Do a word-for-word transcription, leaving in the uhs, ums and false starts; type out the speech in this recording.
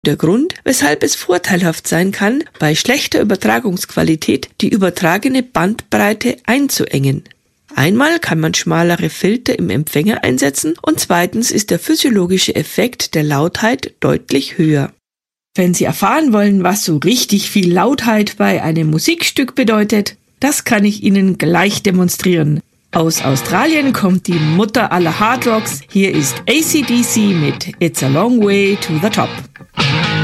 Der Grund, weshalb es vorteilhaft sein kann, bei schlechter Übertragungsqualität die übertragene Bandbreite einzuengen. Einmal kann man schmalere Filter im Empfänger einsetzen und zweitens ist der physiologische Effekt der Lautheit deutlich höher. Wenn Sie erfahren wollen, was so richtig viel Lautheit bei einem Musikstück bedeutet, das kann ich Ihnen gleich demonstrieren. Aus Australien kommt die Mutter aller Hardrocks. Hier ist A C D C mit It's a Long Way to the Top.